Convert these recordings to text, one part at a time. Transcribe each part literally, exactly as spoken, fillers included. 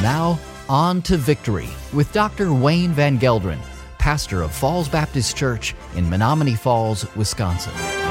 now, on to Victory with Doctor Wayne Van Gelderen, pastor of Falls Baptist Church in Menominee Falls, Wisconsin.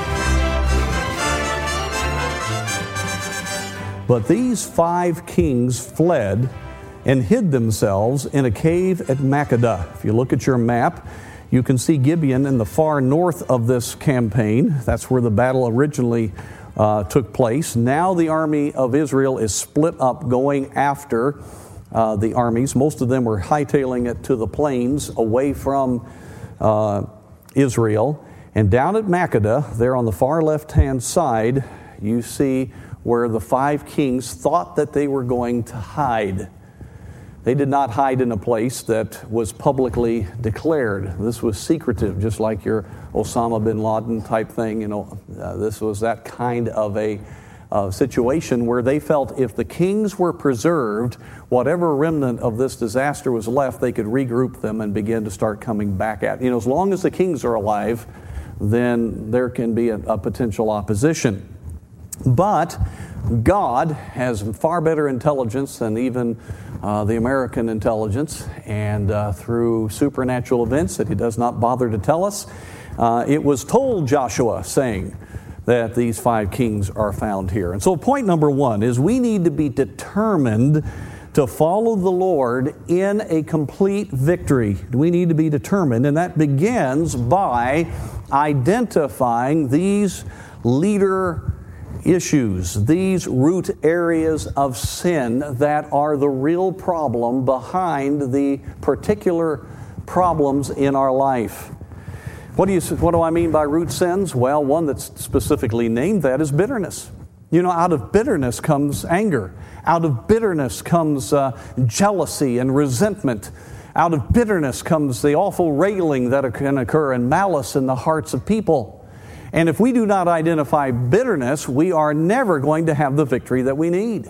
But these five kings fled and hid themselves in a cave at Makkedah. If you look at your map, you can see Gibeon in the far north of this campaign. That's where the battle originally uh, took place. Now the army of Israel is split up going after uh, the armies. Most of them were hightailing it to the plains away from uh, Israel. And down at Makkedah, there on the far left-hand side, you see where the five kings thought that they were going to hide. They did not hide in a place that was publicly declared. This was secretive, just like your Osama bin Laden type thing. You know, uh, this was that kind of a uh, situation where they felt if the kings were preserved, whatever remnant of this disaster was left, they could regroup them and begin to start coming back at. You know, as long as the kings are alive, then there can be a, a potential opposition. But God has far better intelligence than even uh, the American intelligence, and uh, through supernatural events that He does not bother to tell us, uh, it was told Joshua, saying that these five kings are found here. And so point number one is we need to be determined to follow the Lord in a complete victory. We need to be determined, and that begins by identifying these leader issues, these root areas of sin that are the real problem behind the particular problems in our life. What do you, what do I mean by root sins? Well, one that's specifically named that is bitterness. You know, out of bitterness comes anger. Out of bitterness comes uh, jealousy and resentment. Out of bitterness comes the awful railing that can occur and malice in the hearts of people. And if we do not identify bitterness, we are never going to have the victory that we need.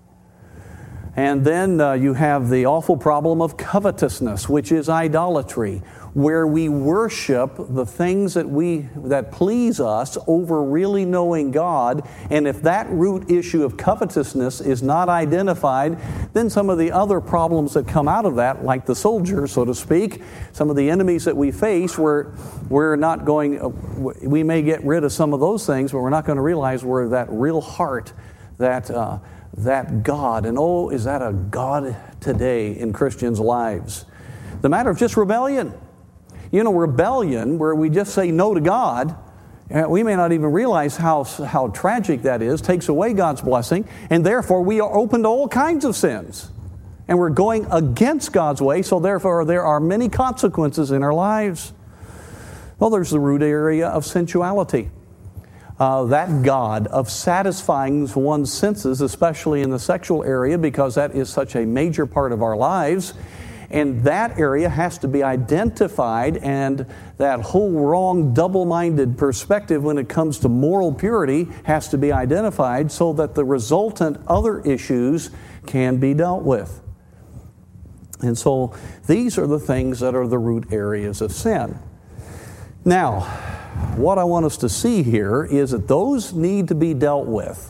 And then uh, you have the awful problem of covetousness, which is idolatry, where we worship the things that we that please us over really knowing God. And if that root issue of covetousness is not identified, then some of the other problems that come out of that, like the soldier, so to speak, some of the enemies that we face, we're, we're not going, we may get rid of some of those things, but we're not going to realize where that real heart, that uh, that God, and oh, is that a God today in Christians' lives? The matter of just rebellion. You know, rebellion, where we just say no to God, we may not even realize how, how tragic that is, takes away God's blessing, and therefore we are open to all kinds of sins. And we're going against God's way, so therefore there are many consequences in our lives. Well, there's the root area of sensuality. Uh, that God of satisfying one's senses, especially in the sexual area, because that is such a major part of our lives. And that area has to be identified, and that whole wrong, double-minded perspective when it comes to moral purity has to be identified so that the resultant other issues can be dealt with. And so these are the things that are the root areas of sin. Now, what I want us to see here is that those need to be dealt with.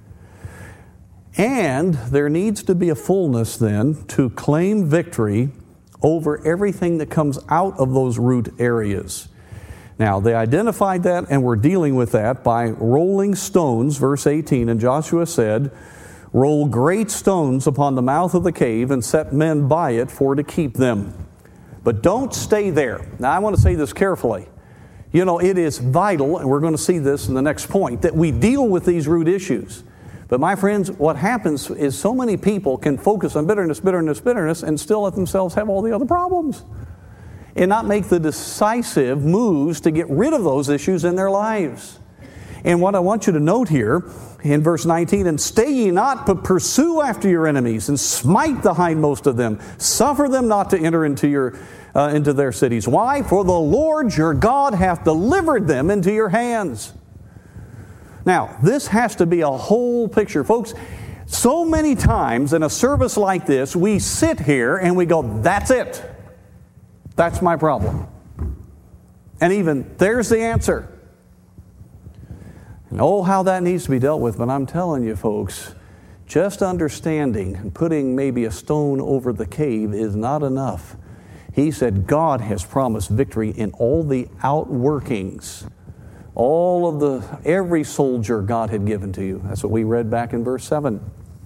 And there needs to be a fullness then to claim victory over everything that comes out of those root areas. Now, they identified that, and we're dealing with that by rolling stones, verse eighteen, and Joshua said, "Roll great stones upon the mouth of the cave and set men by it for to keep them. But don't stay there." Now, I want to say this carefully. You know, it is vital, and we're going to see this in the next point, that we deal with these root issues. But my friends, what happens is so many people can focus on bitterness, bitterness, bitterness, and still let themselves have all the other problems, and not make the decisive moves to get rid of those issues in their lives. And what I want you to note here in verse nineteen, "And stay ye not, but pursue after your enemies, and smite the hindmost of them. Suffer them not to enter into your uh, into their cities. Why? For the Lord your God hath delivered them into your hands." Now, this has to be a whole picture. Folks, so many times in a service like this, we sit here and we go, that's it. That's my problem. And even, there's the answer. And oh, how that needs to be dealt with. But I'm telling you, folks, Just understanding and putting maybe a stone over the cave is not enough. He said God has promised victory in all the outworkings, all of the, every soldier God had given to you. That's what we read back in verse seven.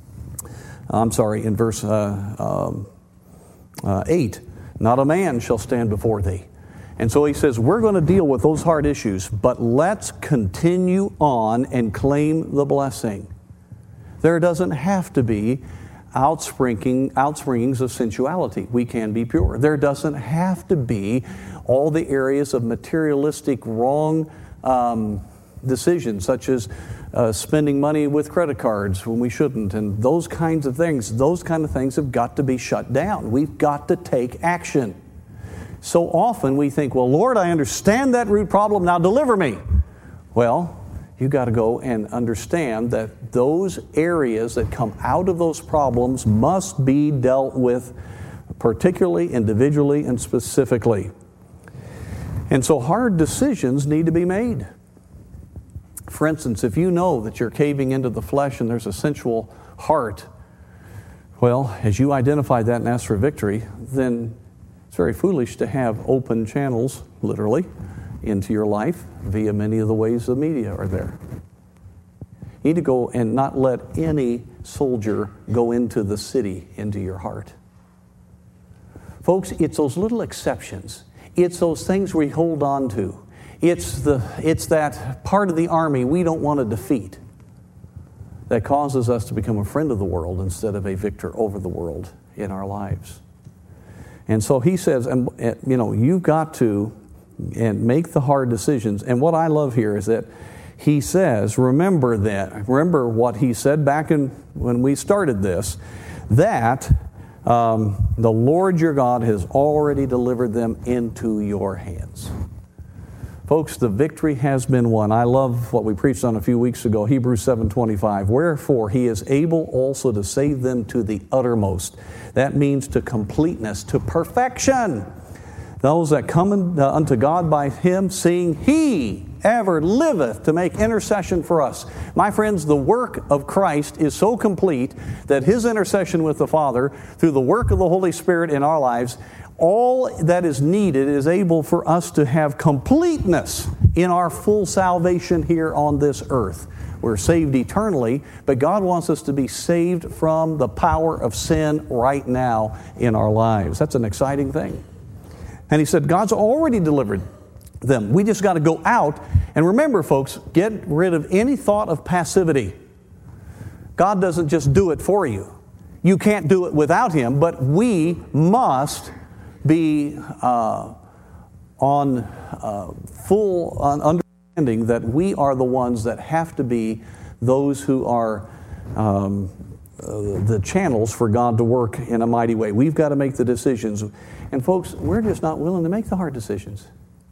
I'm sorry, in verse uh, um, uh, eight. Not a man shall stand before thee. And so he says, we're going to deal with those hard issues, but let's continue on and claim the blessing. There doesn't have to be outspringing, outspringings of sensuality. We can be pure. There doesn't have to be all the areas of materialistic wrong um, decisions, such as uh, spending money with credit cards when we shouldn't, and those kinds of things. Those kind of things have got to be shut down. We've got to take action. So often we think, well, Lord, I understand that root problem, now deliver me. Well, you've got to go and understand that those areas that come out of those problems must be dealt with particularly, individually, and specifically. And so hard decisions need to be made. For instance, if you know that you're caving into the flesh and there's a sensual heart, well, as you identify that and ask for victory, then it's very foolish to have open channels, literally, into your life via many of the ways the media are there. You need to go and not let any soldier go into the city, into your heart. Folks, it's those little exceptions. It's those things we hold on to. It's the it's that part of the army we don't want to defeat that causes us to become a friend of the world instead of a victor over the world in our lives. And so he says, and you know, you've got to and make the hard decisions. And what I love here is that he says, remember that, remember what he said back in when we started this, that um, the Lord your God has already delivered them into your hands. Folks, the victory has been won. I love what we preached on a few weeks ago, Hebrews seven twenty-five. Wherefore he is able also to save them to the uttermost. That means to completeness, to perfection. Those that come unto God by him, seeing he ever liveth to make intercession for us. My friends, the work of Christ is so complete that his intercession with the Father, through the work of the Holy Spirit in our lives, all that is needed is able for us to have completeness in our full salvation here on this earth. We're saved eternally, but God wants us to be saved from the power of sin right now in our lives. That's an exciting thing. And he said, God's already delivered them. We just got to go out. And remember, folks, get rid of any thought of passivity. God doesn't just do it for you. You can't do it without him, but we must be uh, on uh, full on understanding that we are the ones that have to be those who are um, uh, the channels for God to work in a mighty way. We've got to make the decisions. And folks, we're just not willing to make the hard decisions.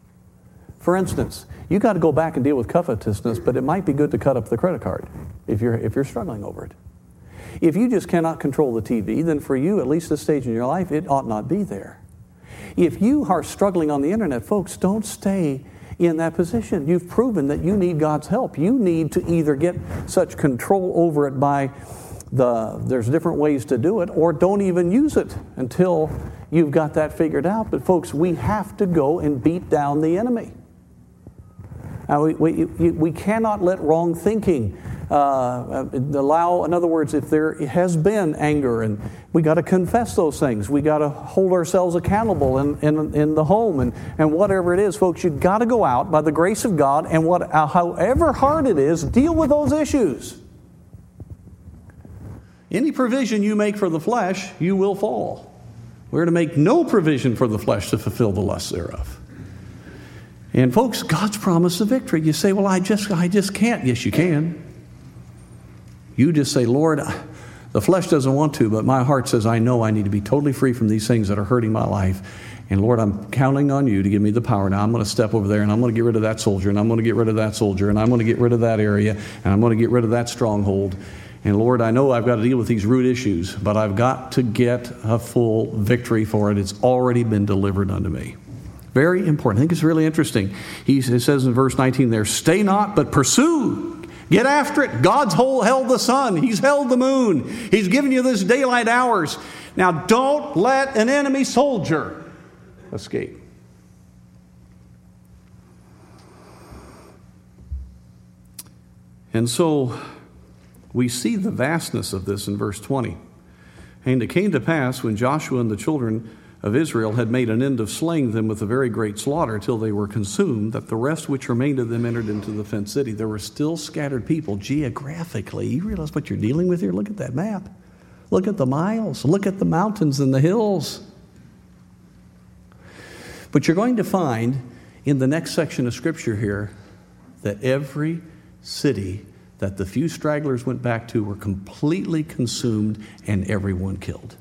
For instance, you got to go back and deal with covetousness, but it might be good to cut up the credit card if you're if you're struggling over it. If you just cannot control the T V, then for you, at least this stage in your life, it ought not be there. If you are struggling on the internet, folks, don't stay in that position. You've proven that you need God's help. You need to either get such control over it by the, there's different ways to do it, or don't even use it until you've got that figured out. But folks, we have to go and beat down the enemy. Now, we, we, we cannot let wrong thinking uh, allow, in other words, if there has been anger, and we got to confess those things. We got to hold ourselves accountable in, in, in the home and, and whatever it is, folks, you've got to go out by the grace of God, and what, uh, however hard it is, deal with those issues. Any provision you make for the flesh, you will fall. We're to make no provision for the flesh to fulfill the lusts thereof. And folks, God's promised the victory. You say, well, I just I just can't. Yes, you can. You just say, Lord, the flesh doesn't want to, but my heart says, I know I need to be totally free from these things that are hurting my life. And Lord, I'm counting on you to give me the power. Now I'm going to step over there and I'm going to get rid of that soldier, and I'm going to get rid of that soldier, and I'm going to get rid of that area, and I'm going to get rid of that stronghold. And Lord, I know I've got to deal with these root issues, but I've got to get a full victory for it. It's already been delivered unto me. Very important. I think it's really interesting. He says in verse nineteen there, stay not, but pursue Get after it. God's whole held the sun. He's held the moon. He's given you this daylight hours. Now don't let an enemy soldier escape. And so we see the vastness of this in verse twenty. And it came to pass when Joshua and the children of Israel had made an end of slaying them with a very great slaughter till they were consumed, that the rest which remained of them entered into the fenced city. There were still scattered people geographically. You realize what you're dealing with here? Look at that map. Look at the miles. Look at the mountains and the hills. But you're going to find in the next section of Scripture here that every city that the few stragglers went back to were completely consumed and everyone killed.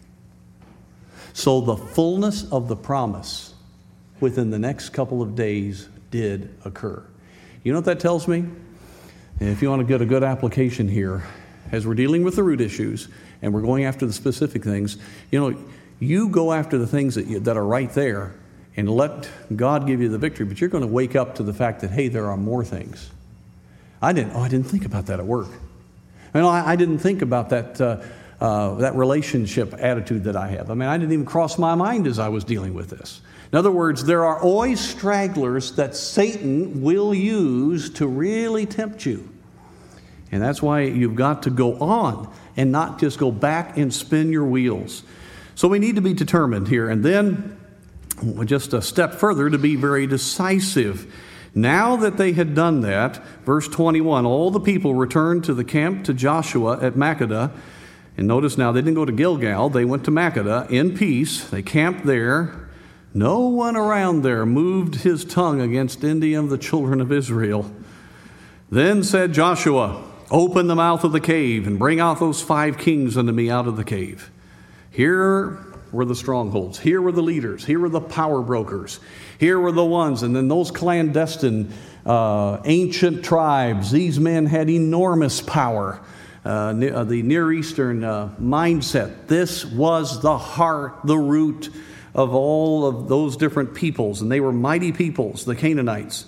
So the fullness of the promise within the next couple of days did occur. You know what that tells me? If you want to get a good application here, as we're dealing with the root issues and we're going after the specific things, you know, you go after the things that, you, that are right there and let God give you the victory, but you're going to wake up to the fact that, hey, there are more things. I didn't, oh, I didn't think about that at work. You know, I, I didn't think about that uh, Uh, that relationship attitude that I have. I mean, I didn't even cross my mind as I was dealing with this. In other words, there are always stragglers that Satan will use to really tempt you. And that's why you've got to go on and not just go back and spin your wheels. So we need to be determined here. And then just a step further, to be very decisive. Now that they had done that, verse twenty-one, all the people returned to the camp to Joshua at Makkedah. And notice now, they didn't go to Gilgal. They went to Makkedah in peace. They camped there. No one around there moved his tongue against any of the children of Israel. Then said Joshua, open the mouth of the cave and bring out those five kings unto me out of the cave. Here were the strongholds. Here were the leaders. Here were the power brokers. Here were the ones. And then those clandestine, uh, ancient tribes. These men had enormous power. Uh, the Near Eastern uh, mindset. This was the heart, the root of all of those different peoples. And they were mighty peoples, the Canaanites.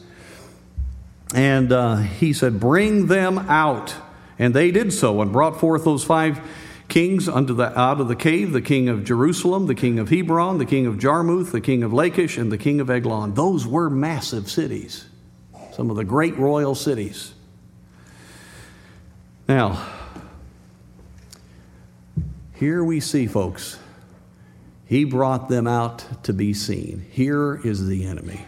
And uh, he said, bring them out. And they did so and brought forth those five kings unto the, out of the cave, the king of Jerusalem, the king of Hebron, the king of Jarmuth, the king of Lachish, and the king of Eglon. Those were massive cities, some of the great royal cities. Now, here we see, folks, he brought them out to be seen. Here is the enemy.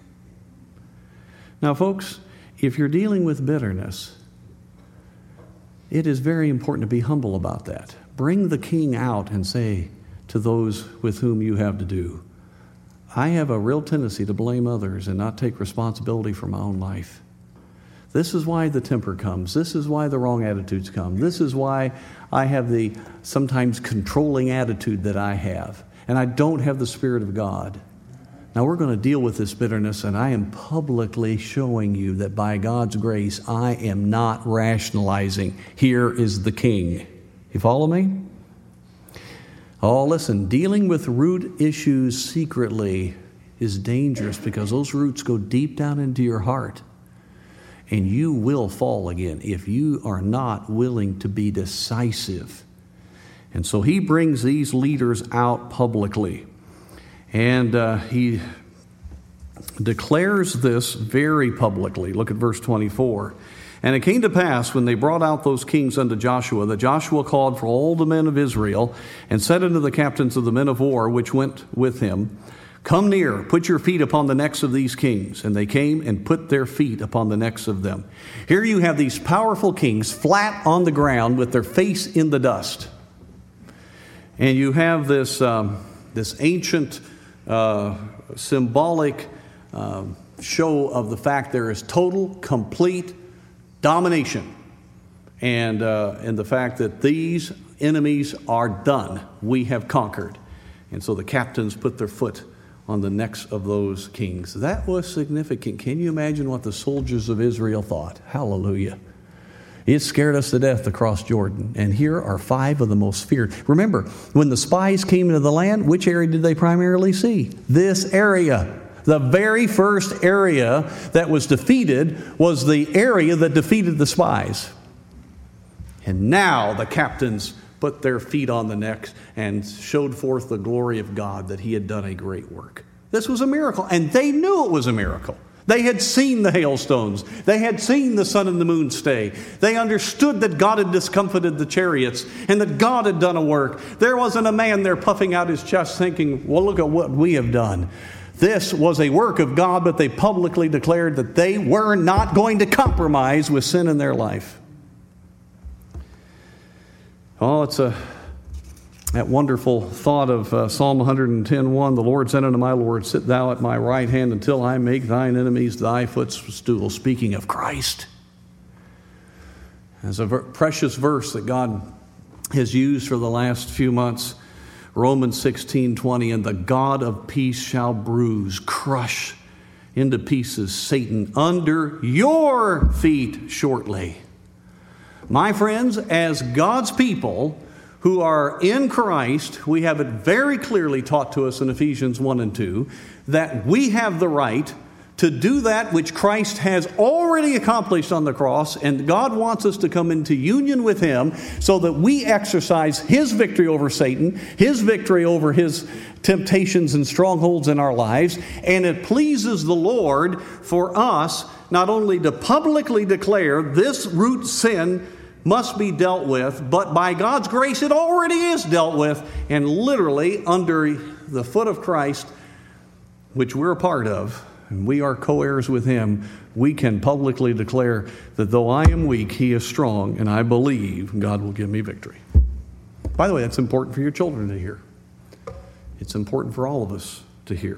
Now, folks, if you're dealing with bitterness, it is very important to be humble about that. Bring the king out and say to those with whom you have to do, I have a real tendency to blame others and not take responsibility for my own life. This is why the temper comes. This is why the wrong attitudes come. This is why I have the sometimes controlling attitude that I have. And I don't have the Spirit of God. Now we're going to deal with this bitterness, and I am publicly showing you that by God's grace, I am not rationalizing. Here is the king. You follow me? Oh, listen, dealing with root issues secretly is dangerous because those roots go deep down into your heart. And you will fall again if you are not willing to be decisive. And so he brings these leaders out publicly. And uh, he declares this very publicly. Look at verse twenty-four. And it came to pass when they brought out those kings unto Joshua, that Joshua called for all the men of Israel and said unto the captains of the men of war which went with him, come near, put your feet upon the necks of these kings. And they came and put their feet upon the necks of them. Here you have these powerful kings flat on the ground with their face in the dust. And you have this, um, this ancient uh, symbolic uh, show of the fact there is total, complete domination. And, uh, and the fact that these enemies are done. We have conquered. And so the captains put their foot on the necks of those kings. That was significant. Can you imagine what the soldiers of Israel thought? Hallelujah. It scared us to death to cross Jordan. And here are five of the most feared. Remember, when the spies came into the land, which area did they primarily see? This area. The very first area that was defeated was the area that defeated the spies. And now the captains put their feet on the neck and showed forth the glory of God that he had done a great work. This was a miracle, and they knew it was a miracle. They had seen the hailstones. They had seen the sun and the moon stay. They understood that God had discomfited the chariots and that God had done a work. There wasn't a man there puffing out his chest thinking, well, look at what we have done. This was a work of God, but they publicly declared that they were not going to compromise with sin in their life. Oh, it's a that wonderful thought of uh, Psalm one ten one. The Lord said unto my Lord, sit thou at my right hand until I make thine enemies thy footstool. Speaking of Christ. It's a ver- precious verse that God has used for the last few months. Romans sixteen twenty, and the God of peace shall bruise, crush into pieces Satan under your feet shortly. My friends, as God's people who are in Christ, we have it very clearly taught to us in Ephesians one and two that we have the right to do that which Christ has already accomplished on the cross, and God wants us to come into union with Him so that we exercise His victory over Satan, His victory over his temptations and strongholds in our lives, and it pleases the Lord for us not only to publicly declare this root sin must be dealt with, but by God's grace it already is dealt with, and literally under the foot of Christ, which we're a part of, and we are co-heirs with Him, we can publicly declare that though I am weak, He is strong, and I believe God will give me victory. By the way, that's important for your children to hear. It's important for all of us to hear.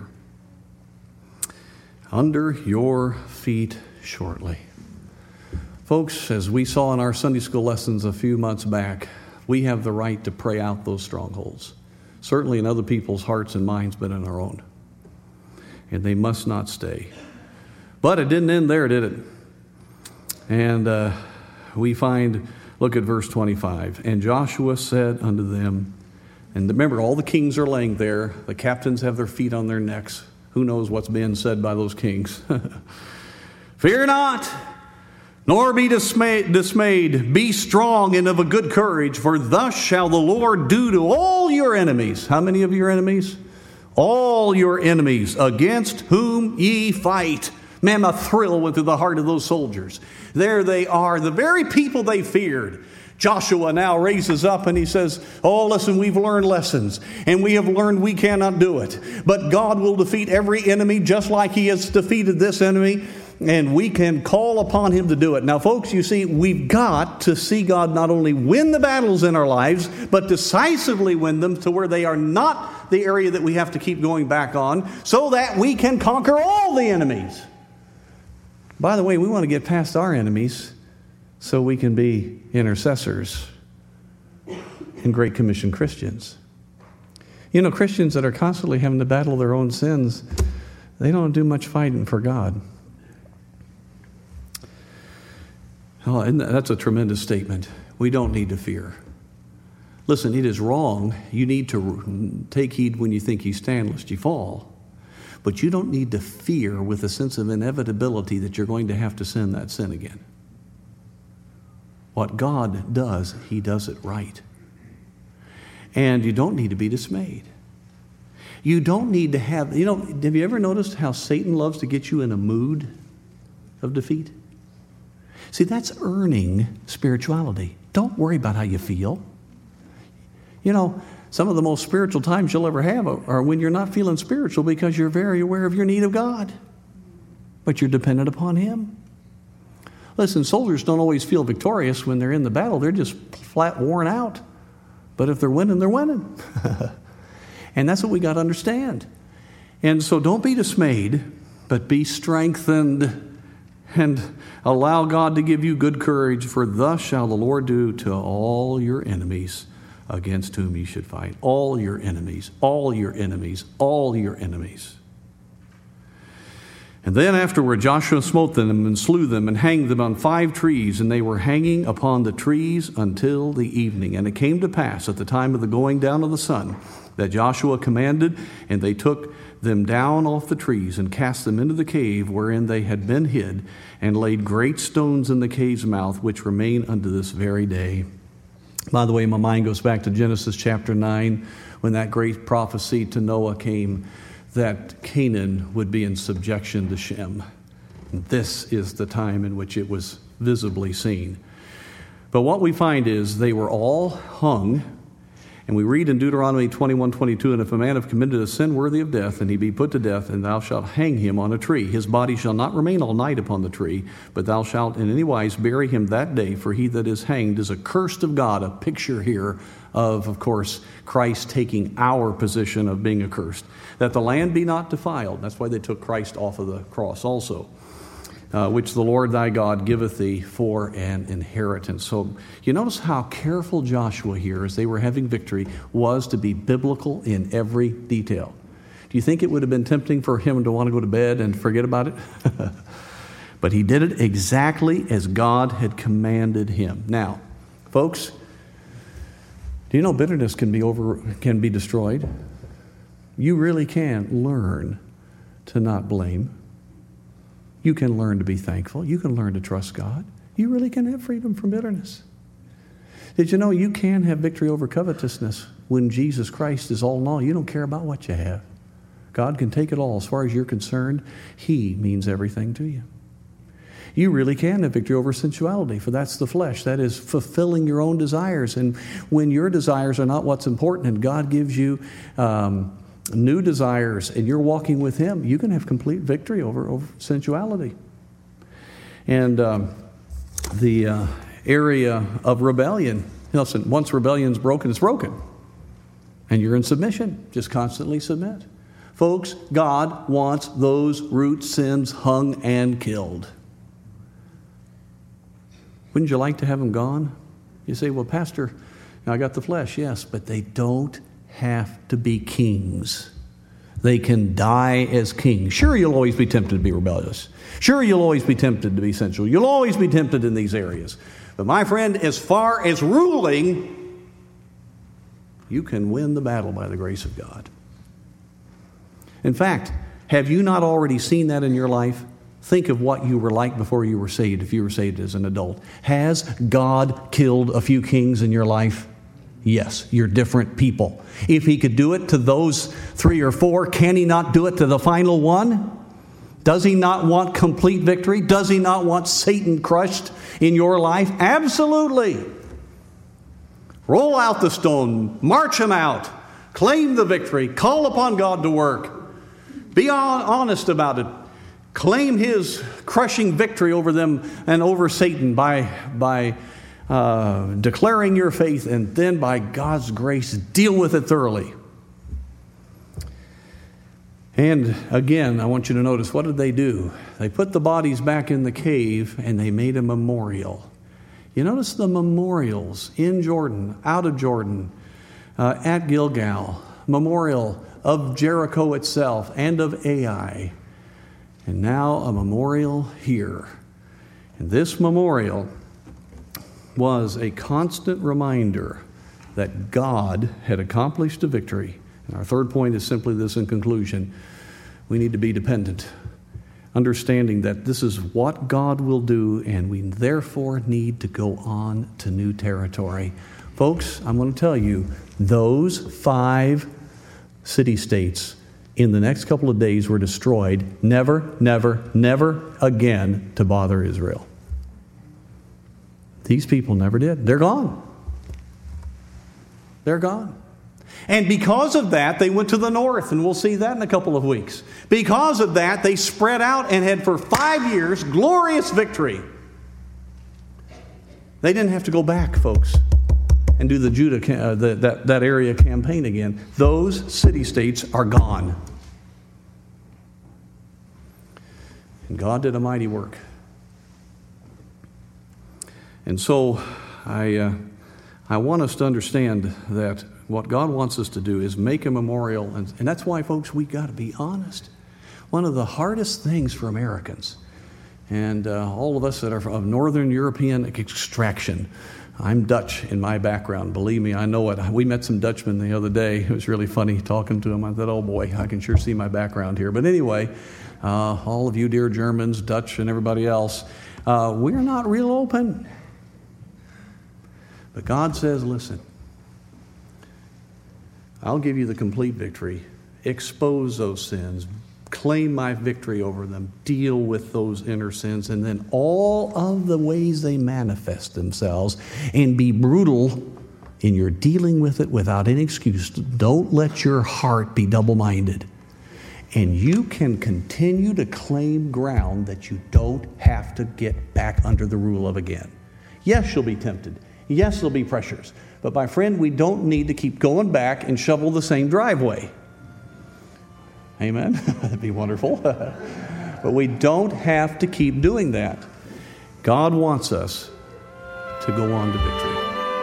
Under your feet shortly. Folks, as we saw in our Sunday school lessons a few months back, we have the right to pray out those strongholds. Certainly in other people's hearts and minds, but in our own. And they must not stay. But it didn't end there, did it? And uh, we find, look at verse twenty-five. And Joshua said unto them, and remember, all the kings are laying there. The captains have their feet on their necks. Who knows what's being said by those kings? Fear not, nor be dismay- dismayed. Be strong and of a good courage, for thus shall the Lord do to all your enemies. How many of your enemies? All your enemies against whom ye fight. Man, a thrill went through the heart of those soldiers. There they are, the very people they feared. Joshua now raises up and he says, oh, listen, we've learned lessons, and we have learned we cannot do it. But God will defeat every enemy just like He has defeated this enemy, and we can call upon Him to do it. Now, folks, you see, we've got to see God not only win the battles in our lives, but decisively win them to where they are not the area that we have to keep going back on, so that we can conquer all the enemies. By the way, we want to get past our enemies so we can be intercessors and Great Commission Christians. You know, Christians that are constantly having to battle their own sins, they don't do much fighting for God. Oh, and that's a tremendous statement. We don't need to fear. Listen, it is wrong. You need to take heed when you think you stand, lest you fall. But you don't need to fear with a sense of inevitability that you're going to have to sin that sin again. What God does, He does it right. And you don't need to be dismayed. You don't need to have, you know, have you ever noticed how Satan loves to get you in a mood of defeat? See, that's earning spirituality. Don't worry about how you feel. You know, some of the most spiritual times you'll ever have are when you're not feeling spiritual because you're very aware of your need of God. But you're dependent upon Him. Listen, soldiers don't always feel victorious when they're in the battle. They're just flat worn out. But if they're winning, they're winning. And that's what we got to understand. And so don't be dismayed, but be strengthened and allow God to give you good courage, for thus shall the Lord do to all your enemies against whom you should fight. All your enemies, all your enemies, all your enemies. And then afterward Joshua smote them and slew them and hanged them on five trees, and they were hanging upon the trees until the evening. And it came to pass at the time of the going down of the sun that Joshua commanded, and they took them down off the trees and cast them into the cave wherein they had been hid, and laid great stones in the cave's mouth, which remain unto this very day. By the way, my mind goes back to Genesis chapter nine, when that great prophecy to Noah came that Canaan would be in subjection to Shem. And this is the time in which it was visibly seen. But what we find is they were all hung. And we read in Deuteronomy twenty-one twenty-two, and if a man have committed a sin worthy of death, and he be put to death, and thou shalt hang him on a tree, his body shall not remain all night upon the tree, but thou shalt in any wise bury him that day, for he that is hanged is accursed of God. A picture here of, of course, Christ taking our position of being accursed. That the land be not defiled. That's why they took Christ off of the cross also. Uh, which the Lord thy God giveth thee for an inheritance. So you notice how careful Joshua here, as they were having victory, was to be biblical in every detail. Do you think it would have been tempting for him to want to go to bed and forget about it? But he did it exactly as God had commanded him. Now, folks, do you know bitterness can be over can be destroyed? You really can learn to not blame. You can learn to be thankful. You can learn to trust God. You really can have freedom from bitterness. Did you know you can have victory over covetousness when Jesus Christ is all in all? You don't care about what you have. God can take it all. As far as you're concerned, He means everything to you. You really can have victory over sensuality, for that's the flesh. That is fulfilling your own desires. And when your desires are not what's important and God gives you um, new desires and you're walking with Him, you can have complete victory over, over sensuality. And um, the uh, area of rebellion, listen, once rebellion's broken, it's broken. And you're in submission. Just constantly submit. Folks, God wants those root sins hung and killed. Wouldn't you like to have them gone? You say, well, Pastor, I got the flesh. Yes, but they don't have to be kings. They can die as kings. Sure, you'll always be tempted to be rebellious. Sure, you'll always be tempted to be sensual. You'll always be tempted in these areas. But my friend, as far as ruling, you can win the battle by the grace of God. In fact, have you not already seen that in your life? Think of what you were like before you were saved, if you were saved as an adult. Has God killed a few kings in your life? Yes, you're different people. If He could do it to those three or four, can He not do it to the final one? Does He not want complete victory? Does He not want Satan crushed in your life? Absolutely. Roll out the stone, march him out, claim the victory, call upon God to work. Be honest about it. Claim His crushing victory over them and over Satan by, by uh, declaring your faith, and then by God's grace, deal with it thoroughly. And again, I want you to notice, what did they do? They put the bodies back in the cave and they made a memorial. You notice the memorials in Jordan, out of Jordan, uh, at Gilgal, memorial of Jericho itself and of Ai. And now a memorial here. And this memorial was a constant reminder that God had accomplished a victory. And our third point is simply this in conclusion. We need to be dependent, understanding that this is what God will do, and we therefore need to go on to new territory. Folks, I'm going to tell you, those five city-states in the next couple of days were destroyed, never, never, never again to bother Israel. These people never did. They're gone. They're gone. And because of that, they went to the north, and we'll see that in a couple of weeks. Because of that, they spread out and had for five years glorious victory. They didn't have to go back, folks, and do the Judah uh, the, that, that area campaign again. Those city-states are gone. And God did a mighty work. And so I, uh, I want us to understand that what God wants us to do is make a memorial. And, and that's why, folks, we got to be honest. one of the hardest things for Americans. And uh, all of us that are of Northern European extraction. I'm Dutch in my background. Believe me, I know it. We met some Dutchmen the other day. It was really funny talking to them. I thought, oh boy, I can sure see my background here. But anyway, uh, all of you dear Germans, Dutch, and everybody else, uh, we're not real open. But God says, listen, I'll give you the complete victory. Expose those sins. Claim my victory over them. Deal with those inner sins. And then all of the ways they manifest themselves, and be brutal in your dealing with it without any excuse. Don't let your heart be double-minded. And you can continue to claim ground that you don't have to get back under the rule of again. Yes, you'll be tempted. Yes, there'll be pressures. But my friend, we don't need to keep going back and shovel the same driveway. Amen? That'd be wonderful. But we don't have to keep doing that. God wants us to go on to victory.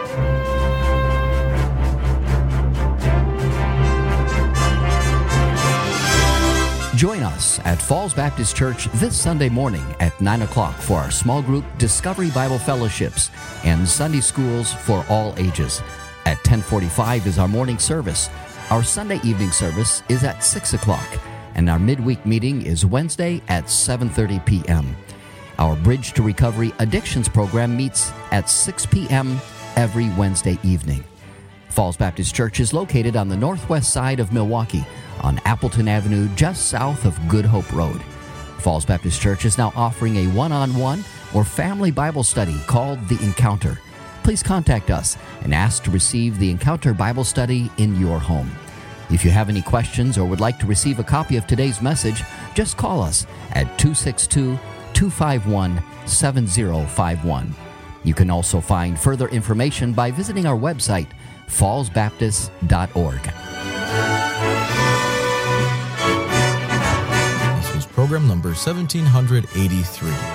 Join us at Falls Baptist Church this Sunday morning at nine o'clock for our small group Discovery Bible Fellowships and Sunday schools for all ages. At ten forty-five is our morning service. Our Sunday evening service is at six o'clock, and our midweek meeting is Wednesday at seven thirty p.m. Our Bridge to Recovery Addictions program meets at six p.m. every Wednesday evening. Falls Baptist Church is located on the northwest side of Milwaukee on Appleton Avenue, just south of Good Hope Road. Falls Baptist Church is now offering a one-on-one or family Bible study called The Encounter. Please contact us and ask to receive the Encounter Bible Study in your home. If you have any questions or would like to receive a copy of today's message, just call us at two six two, two five one, seven zero five one. You can also find further information by visiting our website, falls baptist dot org. This was program number seventeen eighty-three.